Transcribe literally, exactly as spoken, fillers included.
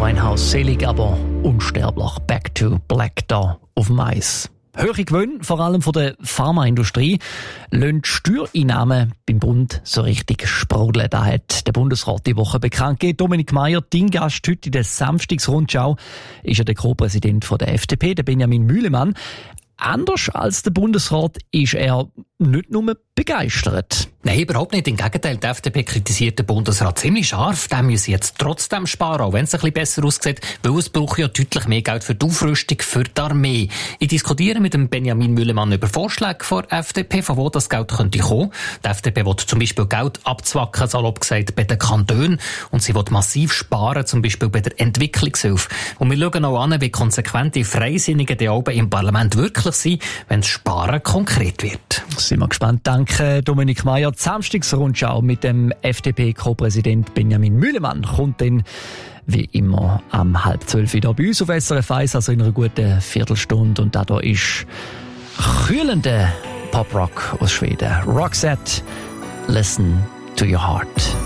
Winehouse, selig, aber unsterblich. Back to Black da auf dem Eis. Höhere Gewinne, vor allem von der Pharmaindustrie, lassen die Steuereinnahmen beim Bund so richtig sprudeln. Da hat der Bundesrat die Woche bekannt gegeben. Dominik Meier, dein Gast heute in der Samstagsrundschau, ist ja der Co-Präsident der F D P, der Benjamin Mühlemann. Anders als der Bundesrat ist er nicht nur begeistert. Nein, überhaupt nicht. Im Gegenteil, die F D P kritisiert den Bundesrat ziemlich scharf. Der muss jetzt trotzdem sparen, auch wenn es ein bisschen besser aussieht, weil es braucht ja deutlich mehr Geld für die Aufrüstung, für die Armee. Ich diskutiere mit dem Benjamin Mühlemann über Vorschläge von der F D P, von wo das Geld könnte kommen. Die F D P will zum Beispiel Geld abzwacken, salopp gesagt, bei den Kantonen. Und sie will massiv sparen, zum Beispiel bei der Entwicklungshilfe. Und wir schauen auch an, wie konsequent die Freisinnigen die oben im Parlament wirklich sind, wenn das Sparen konkret wird. Sind wir gespannt. Danke, Dominik Meier. Die Samstagsrundschau mit dem F D P-Co-Präsident Benjamin Mühlemann kommt dann wie immer am halb zwölf wieder bei uns auf S R F eins, also in einer guten Viertelstunde. Und da da ist kühlender Pop-Rock aus Schweden. Roxette, Listen to Your Heart.